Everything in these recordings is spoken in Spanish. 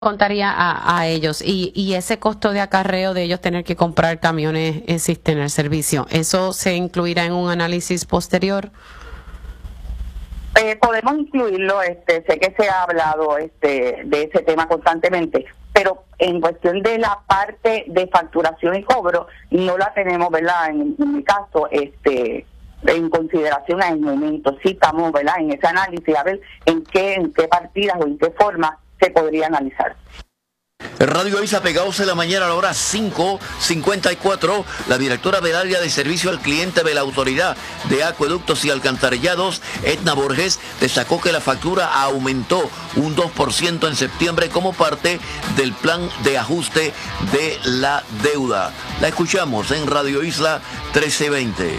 contaría a ellos y ese costo de acarreo de ellos tener que comprar camiones existe en el servicio. ¿Eso se incluirá en un análisis posterior? Podemos incluirlo, sé que se ha hablado de ese tema constantemente, pero en cuestión de la parte de facturación y cobro no la tenemos, ¿verdad? En mi caso, en consideración en el momento. Sí estamos, ¿verdad?, en ese análisis a ver en qué partidas o en qué forma se podría analizar. Radio Isla Pegados en la mañana a la hora 5:54. La directora del área de servicio al cliente de la Autoridad de Acueductos y Alcantarillados, Edna Borges, destacó que la factura aumentó un 2% en septiembre como parte del plan de ajuste de la deuda. La escuchamos en Radio Isla 1320.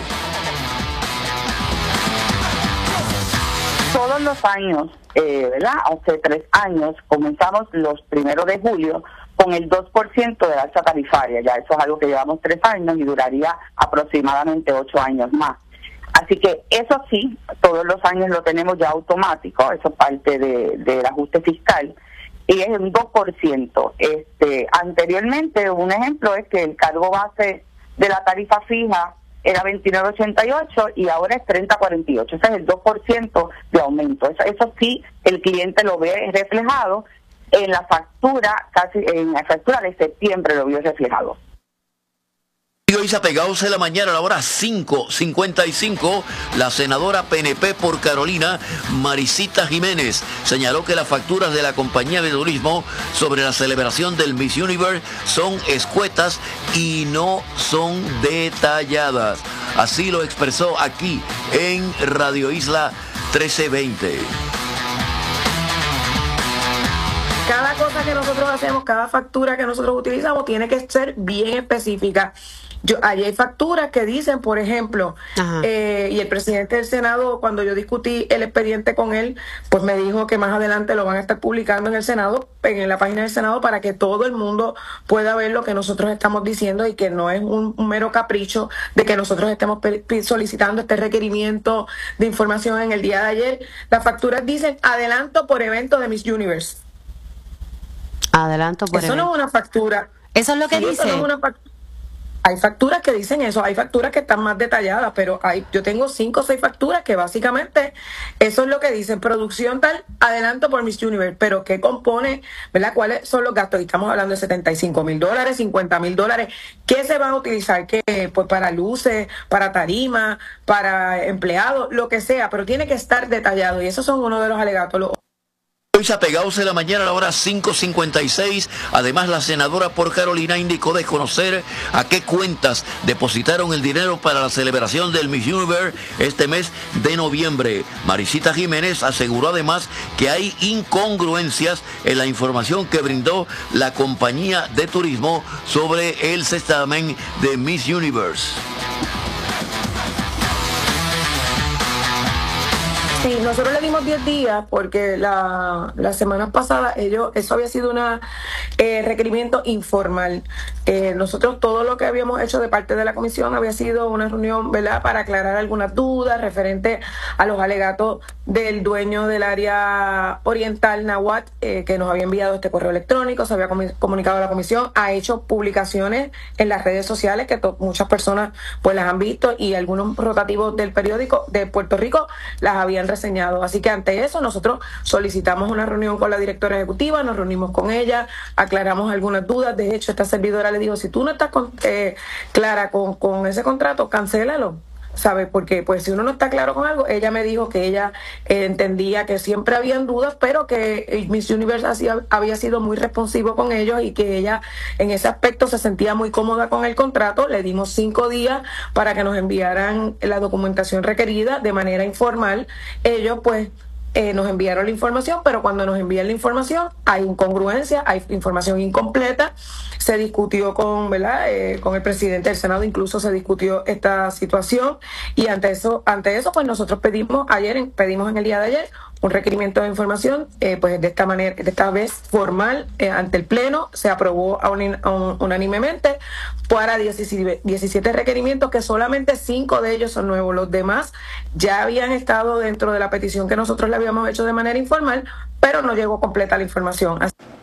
Todos los años, ¿verdad? Hace 3 años comenzamos los 1 de julio con el 2% de alza tarifaria. Ya eso es algo que llevamos 3 años y duraría aproximadamente 8 años más. Así que eso sí, todos los años lo tenemos ya automático, eso es parte del ajuste fiscal, y es un 2%. Anteriormente, un ejemplo es que el cargo base de la tarifa fija era 29.88 y ahora es 30.48. Ese es el 2% de aumento. Eso sí, el cliente lo ve reflejado en la factura, casi en la factura de septiembre lo vio reflejado. Radio Isla Pegados en la mañana a la hora 5:55. La senadora PNP por Carolina, Marisita Jiménez, señaló que las facturas de la compañía de turismo sobre la celebración del Miss Universe son escuetas y no son detalladas. Así lo expresó aquí en Radio Isla 1320. Cada cosa que nosotros hacemos, cada factura que nosotros utilizamos tiene que ser bien específica. Allí hay facturas que dicen, por ejemplo, y el presidente del Senado, cuando yo discutí el expediente con él, pues me dijo que más adelante lo van a estar publicando en el Senado, en la página del Senado, para que todo el mundo pueda ver lo que nosotros estamos diciendo y que no es un mero capricho de que nosotros estemos solicitando este requerimiento de información en el día de ayer. Las facturas dicen adelanto por evento de Miss Universe. Adelanto por evento. Eso no es una factura. Eso es lo que dice. Eso no es una factura. Hay facturas que dicen eso, hay facturas que están más detalladas, pero yo tengo 5 o 6 facturas que básicamente eso es lo que dicen, producción tal, adelanto por Miss Universe, pero ¿qué compone, verdad? ¿Cuáles son los gastos? Y estamos hablando de $75,000, $50,000, ¿qué se van a utilizar? ¿Qué? Pues para luces, para tarima, para empleados, lo que sea, pero tiene que estar detallado y esos son uno de los alegatos. Isla Pegados en la mañana a la hora 5:56. Además, la senadora por Carolina indicó desconocer a qué cuentas depositaron el dinero para la celebración del Miss Universe este mes de noviembre. Marisita Jiménez aseguró además que hay incongruencias en la información que brindó la compañía de turismo sobre el certamen de Miss Universe. Sí, nosotros le dimos 10 días porque la semana pasada eso había sido un requerimiento informal. Nosotros todo lo que habíamos hecho de parte de la comisión había sido una reunión, ¿verdad?, para aclarar algunas dudas referente a los alegatos del dueño del área oriental, Nahuatl, que nos había enviado este correo electrónico, se había comunicado a la comisión, ha hecho publicaciones en las redes sociales que muchas personas pues las han visto y algunos rotativos del periódico de Puerto Rico las habían reseñado. Así que ante eso nosotros solicitamos una reunión con la directora ejecutiva, nos reunimos con ella, aclaramos algunas dudas. De hecho, esta servidora le dijo, si tú no estás clara con ese contrato, cancélalo. ¿Sabes? Porque pues si uno no está claro con algo, ella me dijo que ella entendía que siempre habían dudas, pero que Miss Universe había sido muy responsivo con ellos y que ella en ese aspecto se sentía muy cómoda con el contrato. Le dimos 5 días para que nos enviaran la documentación requerida de manera informal. Ellos pues nos enviaron la información, pero cuando nos envían la información hay incongruencia, hay información incompleta. Se discutió con el presidente del Senado, incluso se discutió esta situación y ante eso pues nosotros pedimos en el día de ayer un requerimiento de información, pues de esta manera, de esta vez formal, ante el Pleno, se aprobó unánimemente para 17 requerimientos, que solamente 5 de ellos son nuevos. Los demás ya habían estado dentro de la petición que nosotros le habíamos hecho de manera informal, pero no llegó completa la información.